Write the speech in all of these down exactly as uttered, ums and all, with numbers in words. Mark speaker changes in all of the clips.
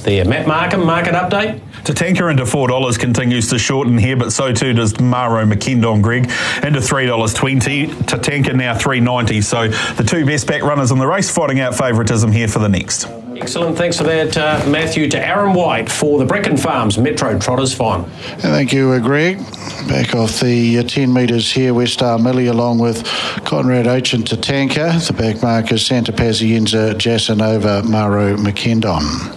Speaker 1: there. Matt Markham, market update?
Speaker 2: Tatanka into four dollars continues to shorten here, but so too does Maro McKendon, Greg, into three dollars twenty. Tatanka now three dollars ninety. So the two best back runners in the race fighting out favouritism here for the next.
Speaker 1: Excellent. Thanks for that, uh, Matthew. To Aaron White for the Brecon Farms Metro Trotters final.
Speaker 3: Thank you, uh, Greg. Back off the uh, ten metres here, West Star Millie along with Conrad H and Tatanka. The back markers Santa Pazienza, Jasanova, Maro McKendon.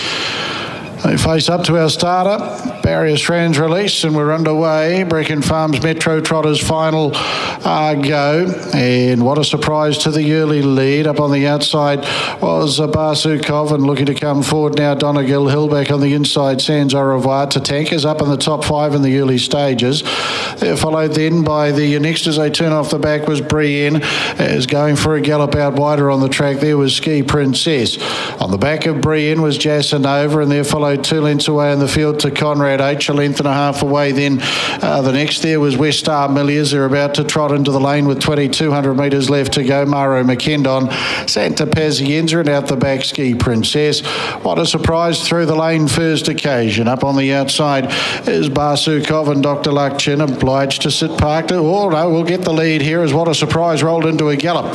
Speaker 3: They face up to our starter. Barrier strands released and we're underway. Brecon Farms Metro Trotters final uh, go. And what a surprise to the early lead. Up on the outside was uh, Barsukov, and looking to come forward now Donegal Hill. Back on the inside Sans Au Revoir. Tatanka's up in the top five in the early stages. They're followed then by the next as they turn off the back was Brienne, as going for a gallop out wider on the track there was Ski Princess. On the back of Brienne was Jasanova, and they're followed two lengths away in the field to Conrad H, a length and a half away. Then uh, the next there was West Star Milliers. They're about to trot into the lane with twenty-two hundred metres left to go. Maro McKendon, Santa Pazienza, and out the back Ski Princess. What a surprise through the lane first occasion. Up on the outside is Barsukov and Doctor Luckchin, obliged to sit parked. Oh no, we'll get the lead here as What a Surprise rolled into a gallop.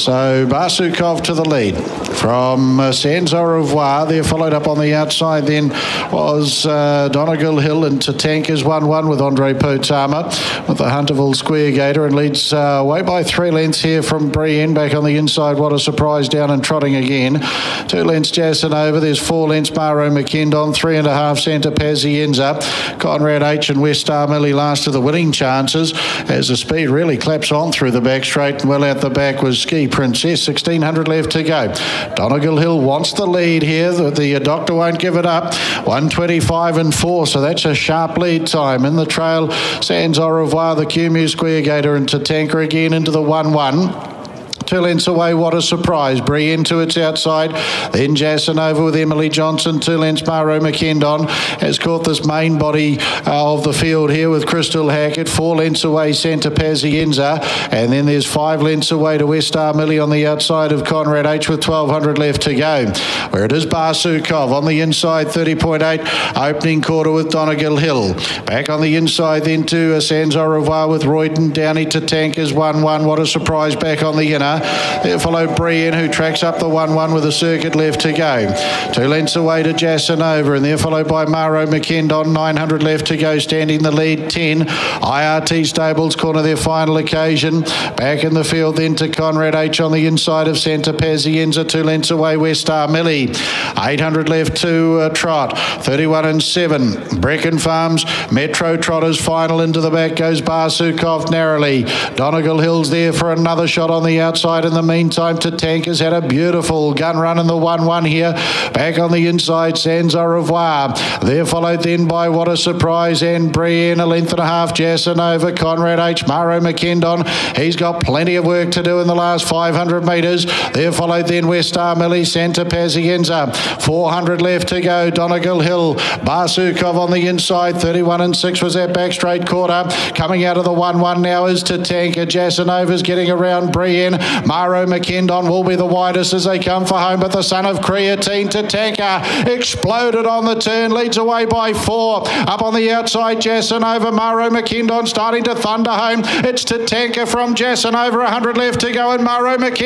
Speaker 3: So Barsukov to the lead from uh, Sans Au Revoir. They're followed up on the outside then was uh, Donegal Hill, and Tatanka's one one with Andre Potama with the Hunterville Square Gator, and leads uh, away by three lengths here from Brienne. Back on the inside, What a Surprise down and trotting again. Two lengths Jasanova. There's four lengths Maro McKendon, three and a half Santa Pazienza. Conrad H and West Star Millie last of the winning chances as the speed really claps on through the back straight, and well out the back was Ski Princess. sixteen hundred left to go. Donegal Hill wants the lead here. The, the doctor won't give it up. one twenty-five and four, so that's a sharp lead time. In the trail, Sans Au Revoir, the Q M U Square Gator, and Tatanka again into the one one. Two lengths away, What a Surprise. Brienne to its outside. Then Jasanova with Emily Johnson. Two lengths, Maro McKendon has caught this main body uh, of the field here with Crystal Hackett. Four lengths away, Santa Pazienza. And then there's five lengths away to West Star Millie on the outside of Conrad H with twelve hundred left to go. Where it is Barsukov on the inside, thirty point eight. Opening quarter with Donegal Hill. Back on the inside then to uh, Sans Au Revoir with Royden. Downey to Tankers one one. What a Surprise back on the inner. There followed Brienne, who tracks up the one one with a circuit left to go. Two lengths away to Jasanova, and they're followed by Maro McKendon. nine hundred left to go, standing the lead ten. I R T Stables corner their final occasion. Back in the field then to Conrad H on the inside of Santa Pazienza. Two lengths away, West Star Millie. eight hundred left to uh, trot. thirty-one and seven. Brecon Farms Metro Trotters final. Into the back goes Barsukov narrowly. Donegal Hill's there for another shot on the outside. In the meantime, Tatanka's had a beautiful gun run in the one one here. Back on the inside, Sans Au Revoir. They're followed then by What a Surprise and Brienne, a length and a half. Jasanova, Conrad H, Maro McKendon. He's got plenty of work to do in the last five hundred metres. They're followed then West Star Millie, Santa Pazienza. four hundred left to go. Donegal Hill, Barsukov on the inside. thirty-one and six was that back straight quarter. Coming out of the one one now is Tatanka. Jasanova's getting around Brienne. Maro McKendon will be the widest as they come for home, but the son of creatine, Tatanka, exploded on the turn, leads away by four. Up on the outside, Jasanova, Maro McKendon starting to thunder home. It's Tatanka from Jasanova, one hundred left to go, and Maro McKendon